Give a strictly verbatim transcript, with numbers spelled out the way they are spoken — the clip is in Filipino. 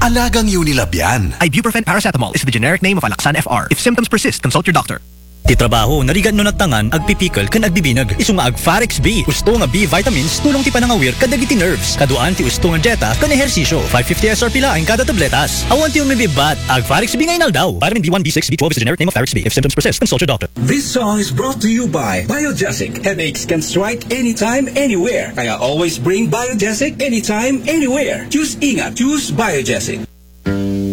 Alagang Unilab yan. Ibuprofen paracetamol is the generic name of Alaxan F R. If symptoms persist, consult your doctor. Ti trabaho, narigan no natangan, agpipikal, kan agbibinag. Isu nga ag Farex B. Gusto nga B vitamins, tulong ti panangawir, kadagiti nerves. Kaduan ti gusto nga jeta, kan ehersisyo. five fifty S R P laing kada tabletas. Awan ti umibibat, ag Farex B ngayon daw. Vitamin B one, B six, B twelve is the generic name of Farex B. If symptoms persist, consult your doctor. This song is brought to you by Biogesic. Headaches can strike anytime, anywhere. Kaya always bring Biogesic anytime, anywhere. Choose Ingat. Choose Biogesic.